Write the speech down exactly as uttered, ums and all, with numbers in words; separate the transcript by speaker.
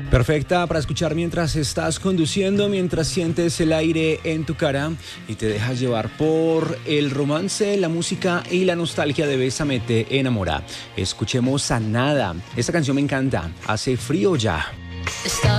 Speaker 1: Perfecta para escuchar mientras estás conduciendo, mientras sientes el aire en tu cara y te dejas llevar por el romance, la música y la nostalgia de Bésame te enamora. Escuchemos a Nada. Esta canción me encanta. Hace frío ya.
Speaker 2: Está